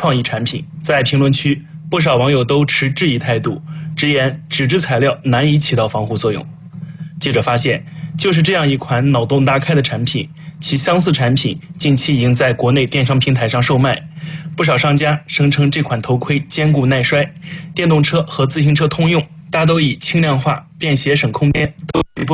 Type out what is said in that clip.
创意产品。在评论区，不少网友都持质疑态度，直言纸质材料难以起到防护作用。记者发现，就是这样一款脑洞大开的产品，其相似产品近期已经在国内电商平台上售卖。不少商家声称这款头盔坚固耐摔，电动车和自行车通用，大都以轻量化、便携、省空间都